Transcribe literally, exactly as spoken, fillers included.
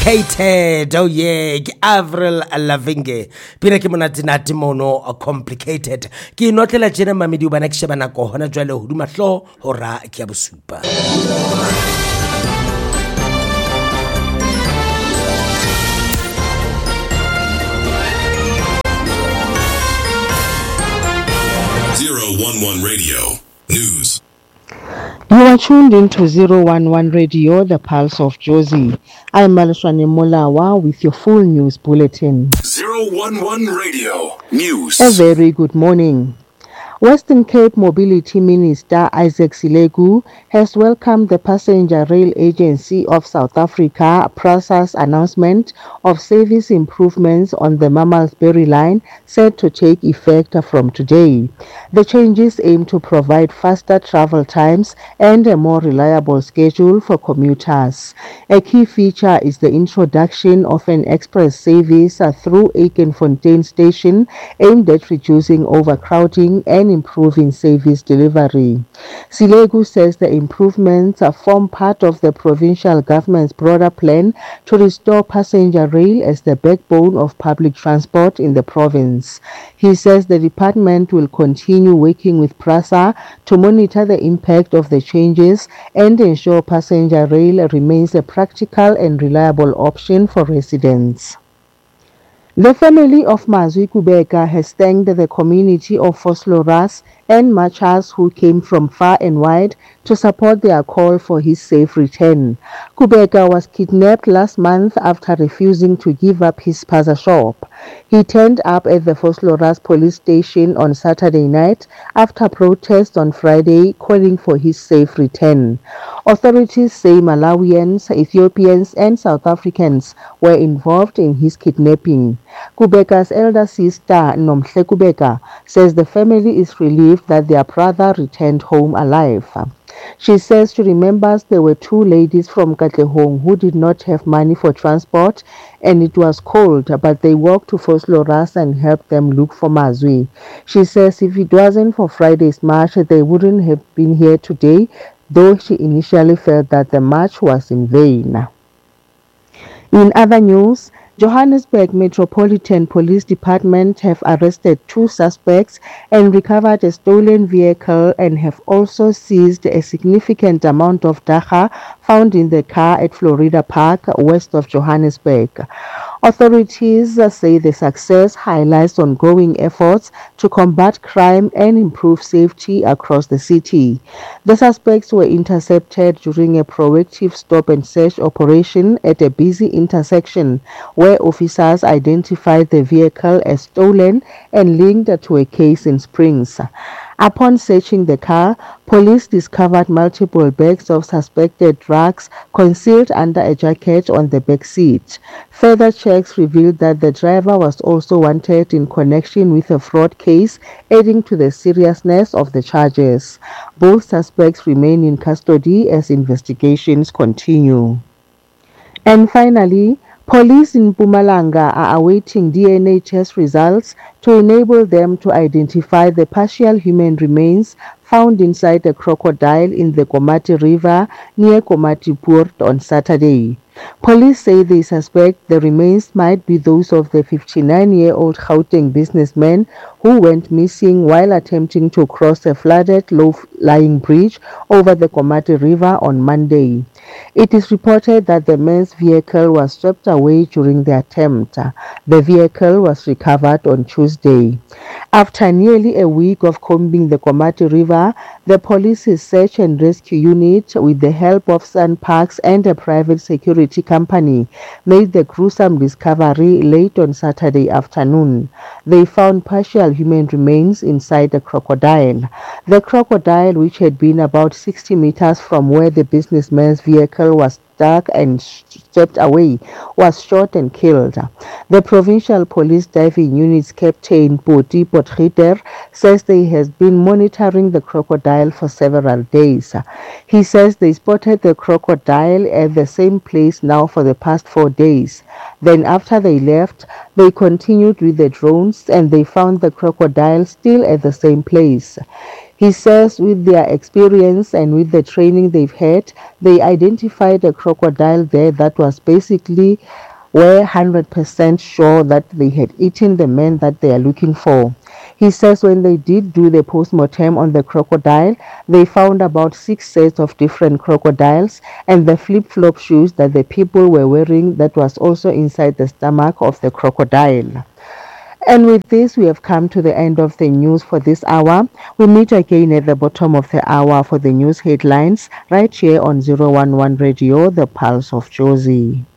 Complicated, oh yeah, ke Avril Lavigne. Pina ke mona tinati mono complicated. Ki notlela jena mamedi ubana ke sheba nako hona jwale hoduma hlo hora ke ya bosupa. zero one one Radio News. You are tuned into zero one one Radio, the pulse of Jozi. I'm Malashwane Molawa with your full news bulletin. zero one one Radio News. A very good morning. Western Cape Mobility Minister Isaac Silegu has welcomed the Passenger Rail Agency of South Africa, PRASA's announcement of service improvements on the Mamalsbury line set to take effect from today. The changes aim to provide faster travel times and a more reliable schedule for commuters. A key feature is the introduction of an express service through Aikenfontein Station aimed at reducing overcrowding and improving service delivery. Silegu says the improvements form part of the provincial government's broader plan to restore passenger rail as the backbone of public transport in the province. He says the department will continue working with PRASA to monitor the impact of the changes and ensure passenger rail remains a practical and reliable option for residents. The family of Mazwi Kubeka has thanked the community of Vosloorus and Machas who came from far and wide to support their call for his safe return. Kubeka was kidnapped last month after refusing to give up his spaza shop. He turned up at the Vosloorus police station on Saturday night after protests on Friday calling for his safe return. Authorities say Malawians, Ethiopians and South Africans were involved in his kidnapping. Kubeka's elder sister, Nomhle Kubeka, says the family is relieved that their brother returned home alive. She says she remembers there were two ladies from Katlehong who did not have money for transport and it was cold, but they walked to Vosloorus and helped them look for Mazwi. She says if it wasn't for Friday's march, they wouldn't have been here today, though she initially felt that the march was in vain. In other news, Johannesburg Metropolitan Police Department have arrested two suspects and recovered a stolen vehicle and have also seized a significant amount of dagga found in the car at Florida Park, west of Johannesburg. Authorities say the success highlights ongoing efforts to combat crime and improve safety across the city. The suspects were intercepted during a proactive stop and search operation at a busy intersection where officers identified the vehicle as stolen and linked to a case in Springs. Upon searching the car, police discovered multiple bags of suspected drugs concealed under a jacket on the back seat. Further checks revealed that the driver was also wanted in connection with a fraud case, adding to the seriousness of the charges. Both suspects remain in custody as investigations continue. And finally, police in Mpumalanga are awaiting D N A test results to enable them to identify the partial human remains found inside a crocodile in the Komati River near Komati Port on Saturday. Police say they suspect the remains might be those of the fifty-nine-year-old Gauteng businessman who went missing while attempting to cross a flooded low-lying bridge over the Komati River on Monday. It is reported that the man's vehicle was swept away during the attempt. The vehicle was recovered on Tuesday. After nearly a week of combing the Komati River, the police's search and rescue unit, with the help of SANParks and a private security company, made the gruesome discovery late on Saturday afternoon. They found partial human remains inside the crocodile. The crocodile, which had been about sixty meters from where the businessman's vehicle was stuck and swept away, was shot and killed. The provincial police diving unit's captain Poti Potgieter says they has been monitoring the crocodile for several days. He says they spotted the crocodile at the same place now for the past four days. Then after they left, they continued with the drones and they found the crocodile still at the same place. He says with their experience and with the training they've had, they identified a crocodile there that was basically were one hundred percent sure that they had eaten the man that they are looking for. He says when they did do the post-mortem on the crocodile, they found about six sets of different crocodiles and the flip-flop shoes that the people were wearing that was also inside the stomach of the crocodile. And with this, we have come to the end of the news for this hour. We meet again at the bottom of the hour for the news headlines right here on zero one one Radio, the Pulse of Jozi.